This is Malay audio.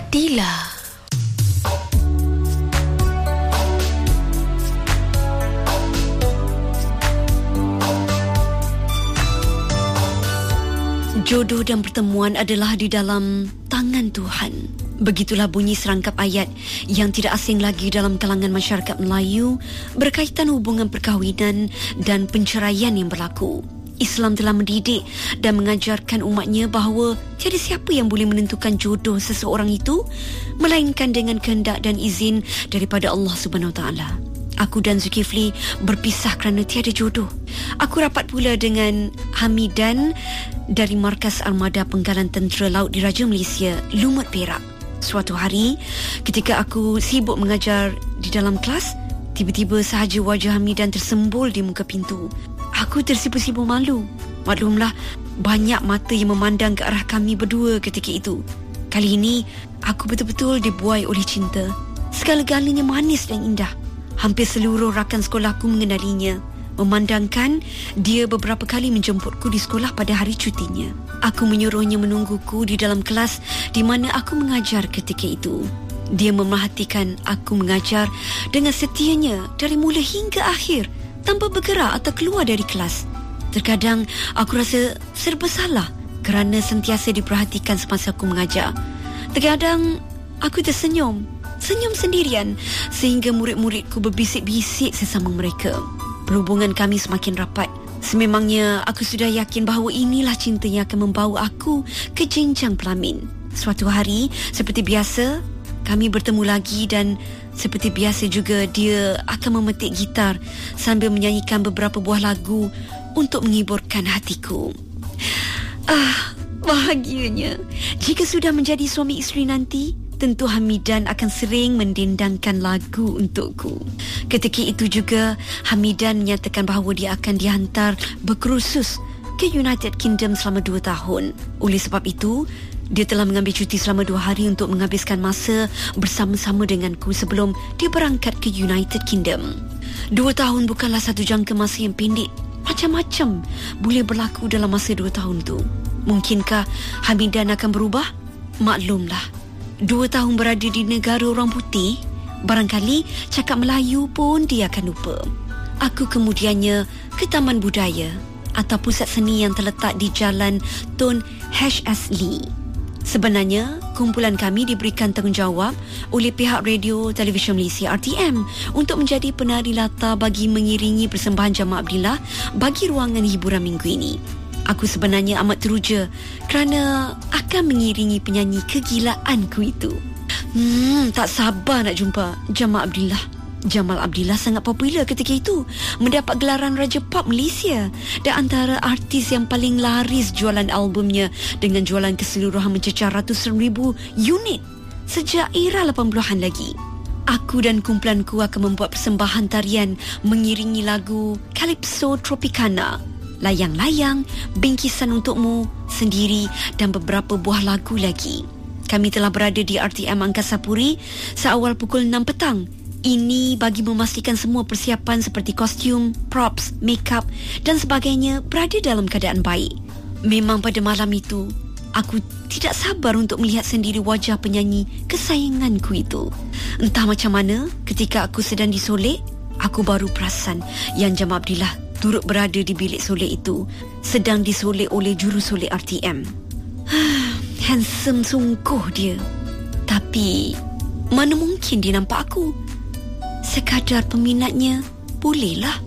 Dila. Jodoh dan pertemuan adalah di dalam tangan Tuhan. Begitulah bunyi serangkap ayat yang tidak asing lagi dalam kalangan masyarakat Melayu berkaitan hubungan perkahwinan dan penceraian yang berlaku. Islam telah mendidik dan mengajarkan umatnya bahawa tiada siapa yang boleh menentukan jodoh seseorang itu melainkan dengan kehendak dan izin daripada Allah Subhanahu Wa Taala. Aku dan Zulkifli berpisah kerana tiada jodoh. Aku rapat pula dengan Hamidan dari Markas Armada Penggalan Tentera Laut Diraja Malaysia, Lumut Perak. Suatu hari, ketika aku sibuk mengajar di dalam kelas, tiba-tiba sahaja wajah Hamidan tersembul di muka pintu. Aku tersipu-sipu malu. Maklumlah, banyak mata yang memandang ke arah kami berdua ketika itu. Kali ini, aku betul-betul dibuai oleh cinta. Segala-galanya manis dan indah. Hampir seluruh rakan sekolahku mengenalinya, memandangkan dia beberapa kali menjemputku di sekolah pada hari cutinya. Aku menyuruhnya menungguku di dalam kelas di mana aku mengajar ketika itu. Dia memerhatikan aku mengajar dengan setianya dari mula hingga akhir, tanpa bergerak atau keluar dari kelas. Terkadang aku rasa serba salah kerana sentiasa diperhatikan semasa aku mengajar. Terkadang aku tersenyum sendirian sehingga murid-muridku berbisik-bisik sesama mereka. Perhubungan kami semakin rapat. Sememangnya aku sudah yakin bahawa inilah cinta yang akan membawa aku ke jenjang pelamin. Suatu hari, seperti biasa, kami bertemu lagi dan seperti biasa juga dia akan memetik gitar sambil menyanyikan beberapa buah lagu untuk menghiburkan hatiku. Bahagianya. Jika sudah menjadi suami isteri nanti, tentu Hamidan akan sering mendendangkan lagu untukku. Ketika itu juga, Hamidan menyatakan bahawa dia akan dihantar berkursus ke United Kingdom selama 2 tahun. Oleh sebab itu, dia telah mengambil cuti selama 2 hari untuk menghabiskan masa bersama-sama denganku sebelum dia berangkat ke United Kingdom. 2 tahun bukanlah satu jangka masa yang pendek. Macam-macam boleh berlaku dalam masa 2 tahun tu. Mungkinkah Hamidan akan berubah? Maklumlah, 2 tahun berada di negara orang putih, barangkali cakap Melayu pun dia akan lupa. Aku kemudiannya ke Taman Budaya atau pusat seni yang terletak di Jalan Tun H.S. Lee. Sebenarnya, kumpulan kami diberikan tanggungjawab oleh pihak Radio Television Malaysia RTM untuk menjadi penari latar bagi mengiringi persembahan Jamal Abdillah bagi ruangan hiburan minggu ini. Aku sebenarnya amat teruja kerana akan mengiringi penyanyi kegilaanku itu. Tak sabar nak jumpa Jamal Abdillah. Jamal Abdillah sangat popular ketika itu, mendapat gelaran Raja Pop Malaysia dan antara artis yang paling laris jualan albumnya dengan jualan keseluruhan mencecah ratusan ribu unit sejak era 80-an lagi. Aku dan kumpulanku akan membuat persembahan tarian mengiringi lagu Calypso Tropicana, Layang-layang, Bingkisan Untukmu, Sendiri dan beberapa buah lagu lagi. Kami telah berada di RTM Angkasa Puri seawal pukul 6 petang. Ini bagi memastikan semua persiapan seperti kostum, props, make-up dan sebagainya berada dalam keadaan baik. Memang pada malam itu, aku tidak sabar untuk melihat sendiri wajah penyanyi kesayanganku itu. Entah macam mana, ketika aku sedang disolek, aku baru perasan yang Jamal Abdillah turut berada di bilik solek itu, sedang disolek oleh jurusolek RTM. Handsome sungguh dia. Tapi mana mungkin dia nampak aku? Sekadar peminatnya, bolehlah.